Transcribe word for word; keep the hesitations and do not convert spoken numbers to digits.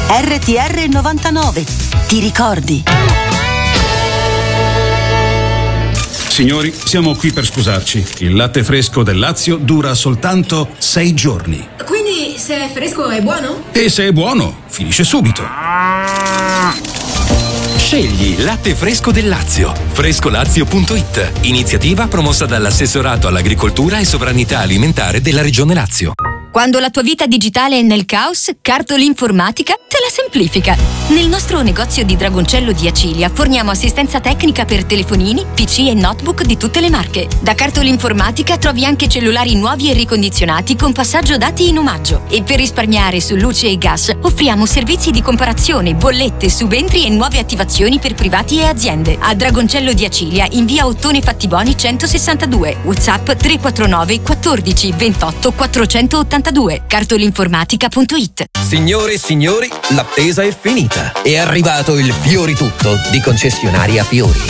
R T R novantanove. Ti ricordi? Signori, siamo qui per sposarci. Il latte fresco del Lazio dura soltanto sei giorni. Quindi se è fresco è buono? E se è buono, finisce subito. Scegli latte fresco del Lazio. frescolazio punto it. Iniziativa promossa dall'Assessorato all'Agricoltura e Sovranità Alimentare della Regione Lazio. Quando la tua vita digitale è nel caos, Cartolinformatica te la semplifica. Nel nostro negozio di Dragoncello di Acilia forniamo assistenza tecnica per telefonini, P C e notebook di tutte le marche. Da Cartolinformatica trovi anche cellulari nuovi e ricondizionati con passaggio dati in omaggio. E per risparmiare su luce e gas offriamo servizi di comparazione, bollette, subentri e nuove attivazioni per privati e aziende. A Dragoncello di Acilia in via Ottone Fattiboni centosessantadue. WhatsApp tre quattro nove quattordici ventotto quattrocentottantadue. Cartolinformatica punto it. Signore e signori, l'attesa è finita. È arrivato il Fioritutto di concessionaria Fiori.